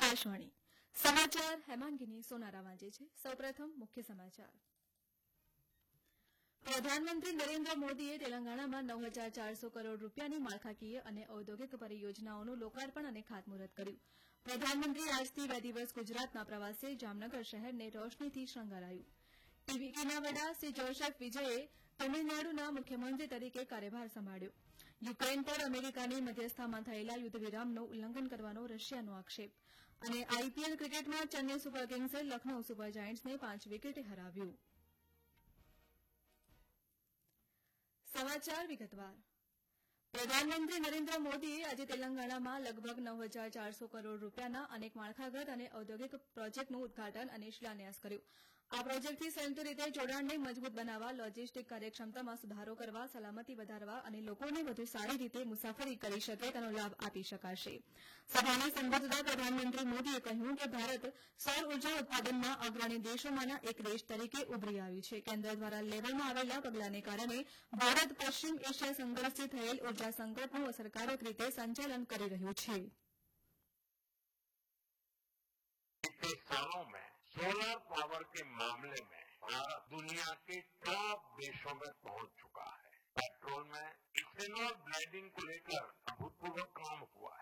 આકાશવાણી સમાચાર હેમાંગીની સોનારા વાંચે છે. સૌપ્રથમ મુખ્ય સમાચાર. પ્રધાનમંત્રી નરેન્દ્ર મોદીએ તેલંગાણામાં 9,400 કરોડ રૂપિયાની માળખાકીય અને ઔદ્યોગિક પરિયોજનાઓનું લોકાર્પણ અને ખાતમુહૂર્ત કર્યું. પ્રધાનમંત્રી આજથી 2 દિવસ ગુજરાતના પ્રવાસે જામનગર શહેરને રોશનીથી શણગારાયું. ટીવીકેના વડા શ્રી જોસેફ વિજયે તમિળનાડુના મુખ્યમંત્રી તરીકે કાર્યભાર સંભાળ્યો. યુક્રેન પર અમેરિકાની મધ્યસ્થતામાં થયેલા યુદ્ધ વિરામનું ઉલ્લંઘન કરવાનો રશિયાનો આક્ષેપ. અને આઈપીએલ ક્રિકેટમાં ચેન્નઈ સુપર કિંગ્સે લખનઉ સુપર જાયન્ટ્સને 5 વિકેટે હરાવ્યું. સમાચાર વિગતવાર. પ્રધાનમંત્રી નરેન્દ્ર મોદીએ આજે તેલંગાણામાં લગભગ 9,400 કરોડ રૂપિયાના અનેક માળખાગત અને ઔદ્યોગિક પ્રોજેક્ટનું ઉદઘાટન અને શિલાન્યાસ કર્યું. આ પ્રોજેક્ટથી સંયુક્ત રીતે જોડાણને મજબૂત બનાવવા, લોજિસ્ટિક કાર્યક્ષમતામાં સુધારો કરવા, સલામતી વધારવા અને લોકોને વધુ સારી રીતે મુસાફરી કરી શકે તેનો લાભ આપી શકાશે. સભાને સંબોધતા પ્રધાનમંત્રી મોદીએ કહ્યું કે ભારત સૌર ઉર્જા ઉત્પાદનમાં અગ્રણી દેશોમાંના એક દેશ તરીકે ઉભરી આવ્યું છે. કેન્દ્ર દ્વારા લેવામાં આવેલા પગલાંને કારણે ભારત પશ્ચિમ એશિયા સંઘર્ષથી થયેલ ઉર્જા સંકટનું અસરકારક રીતે સંચાલન કરી રહ્યું છે. सोलर पावर के मामले में भारत दुनिया के टॉप देशों में पहुंच चुका है. पेट्रोल में इथेनॉल ब्लेंडिंग को लेकर अभूतपूर्व काम हुआ है.